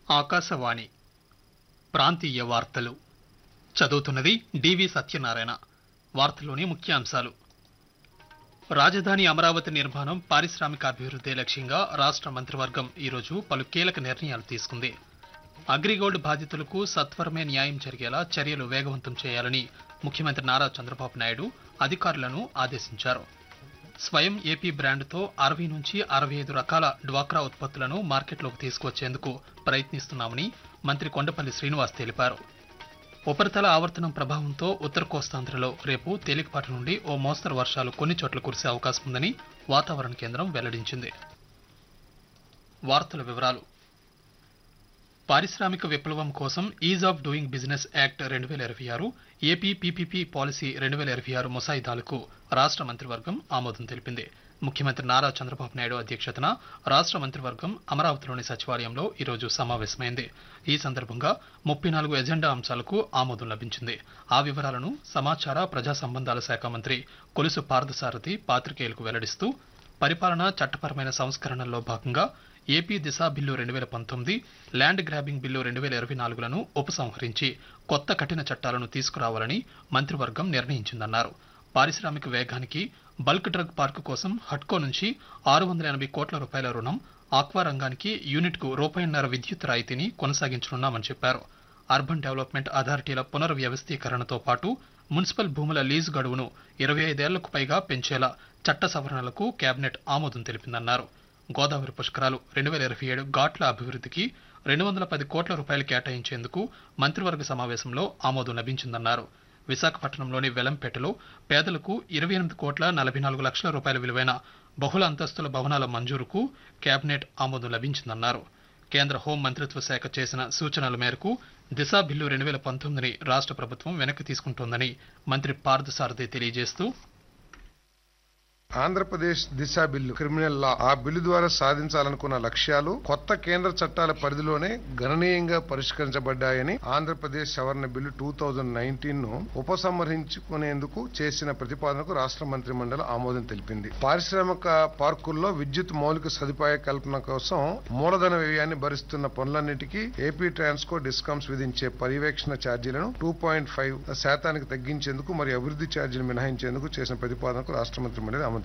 ఆకాశవాణి ప్రాంతీయ వార్తలు చదువుతున్నది డివి సత్యనారాయణ. వార్తల్లోని ముఖ్యాంశాలు. రాజధాని అమరావతి నిర్మాణం పారిశ్రామికాభివృద్ధి లక్ష్యంగా రాష్ట్ర మంత్రివర్గం ఈరోజు పలు కీలక నిర్ణయాలు తీసుకుంది. అగ్రిగోల్డ్ బాధితులకు సత్వరమే న్యాయం జరిగేలా చర్యలు వేగవంతం చేయాలని ముఖ్యమంత్రి నారా చంద్రబాబు నాయుడు అధికారులను ఆదేశించారు. స్వయం ఏపీ బ్రాండ్తో 60 నుంచి 65 రకాల డ్వాక్రా ఉత్పత్తులను మార్కెట్లోకి తీసుకువచ్చేందుకు ప్రయత్నిస్తున్నామని మంత్రి కొండపల్లి శ్రీనివాస్ తెలిపారు. ఉపరితల ఆవర్తనం ప్రభావంతో ఉత్తర కోస్తాంధ్రలో రేపు తేలికపాటి నుండి ఓ మోస్తరు వర్షాలు కొన్ని చోట్ల కురిసే అవకాశం ఉందని వాతావరణ కేంద్రం వెల్లడించింది. వార్తల వివరాలు. పారిశ్రామిక విప్లవం కోసం is of doing business act 2026, AP PPP policy 2026 ముసాయిదాలకు రాష్ట్ర మంత్రివర్గం ఆమోదం తెలిపింది. ముఖ్యమంత్రి నారా చంద్రబాబు నాయుడు అధ్యక్షతన రాష్ట్ర మంత్రివర్గం అమరావతిలోని సచివాలయంలో ఈరోజు సమావేశమైంది. ఈ సందర్భంగా 34 ఎజెండా అంశాలకు ఆమోదం లభించింది. ఆ వివరాలను సమాచార ప్రజా సంబంధాల శాఖ మంత్రి కొలుసు పార్థసారథి పాత్రికేయులకు వెల్లడిస్తూ, పరిపాలన చట్టపరమైన సంస్కరణల్లో భాగంగా ఏపీ దిశ బిల్లు 2019, ల్యాండ్ గ్రాబింగ్ బిల్లు 2024లను ఉపసంహరించి కొత్త కఠిన చట్టాలను తీసుకురావాలని మంత్రివర్గం నిర్ణయించిందన్నారు. పారిశ్రామిక వేగానికి బల్క్ డ్రగ్ పార్కు కోసం హట్కో నుంచి 680 కోట్ల రూపాయల రుణం, ఆక్వా రంగానికి యూనిట్కు రూపాయన్నర విద్యుత్ రాయితీని కొనసాగించనున్నామని చెప్పారు. అర్బన్ డెవలప్మెంట్ అథారిటీల పునర్వ్యవస్థీకరణతో పాటు మున్సిపల్ భూముల లీజు గడువును 25 ఏళ్లకు పైగా పెంచేలా చట్ట సవరణలకు కేబినెట్ ఆమోదం తెలిపిందన్నారు. గోదావరి పుష్కరాలు 2027 ఘాట్ల అభివృద్ధికి 210 కోట్ల రూపాయలు కేటాయించేందుకు మంత్రివర్గ సమావేశంలో ఆమోదం లభించిందన్నారు. విశాఖపట్నంలోని వెలంపేటలో పేదలకు 28 కోట్ల 44 లక్షల రూపాయల విలువైన బహుళ అంతస్తుల భవనాల మంజూరుకు కేబినెట్ ఆమోదం లభించిందన్నారు. కేంద్ర హోం మంత్రిత్వ శాఖ చేసిన సూచనల మేరకు దిశ బిల్లు 2019ని రాష్ట్ర ప్రభుత్వం వెనక్కి తీసుకుంటోందని మంత్రి పార్థసారథి తెలియజేస్తూ, ఆంధ్రప్రదేశ్ దిశ బిల్లు క్రిమినల్ లా, ఆ బిల్లు ద్వారా సాధించాలనుకున్న లక్ష్యాలు కొత్త కేంద్ర చట్టాల పరిధిలోనే గణనీయంగా పరిష్కరించబడ్డాయని ఆంధ్రప్రదేశ్ సవరణ బిల్లు 2019ను ఉపసంహరించుకునేందుకు చేసిన ప్రతిపాదనకు రాష్ట్ర మంత్రి మండలి ఆమోదం తెలిపింది. పారిశ్రామిక పార్కుల్లో విద్యుత్ మౌలిక సదుపాయ కల్పన కోసం మూలధన వ్యయాన్ని భరిస్తున్న పనులన్నిటికీ ఏపీ ట్రాన్స్కో డిస్కామ్స్ విధించే పర్యవేక్షణ ఛార్జీలను 2.5% తగ్గించేందుకు మరియు అభివృద్ధి ఛార్జీలు మినహాయించేందుకు చేసిన ప్రతిపాదనకు రాష్ట్ర మంత్రి మండలి ఆమోదం